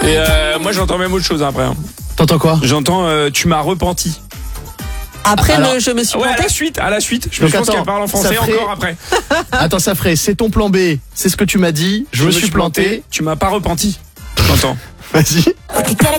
Et moi j'entends même autre chose après. Hein. T'entends quoi? J'entends tu m'as repenti. Après, Alors, je me suis Ouais, plantée. à la suite. Je Donc, pense attends, qu'elle parle en français ça ferait- encore après. Attends, ça ferait, c'est ton plan B, c'est ce que tu m'as dit, je me suis planté. Tu m'as pas repenti. J'entends. Vas-y.